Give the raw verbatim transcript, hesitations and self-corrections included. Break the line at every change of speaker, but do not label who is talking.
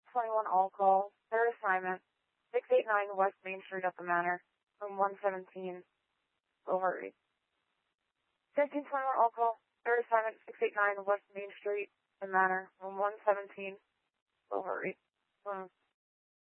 twenty-one all call, third assignment, six eighty-nine West Main Street at the Manor, room one seventeen. Over. fifteen twenty-one all call, third assignment, six eighty-nine West Main Street, the Manor, room one seventeen.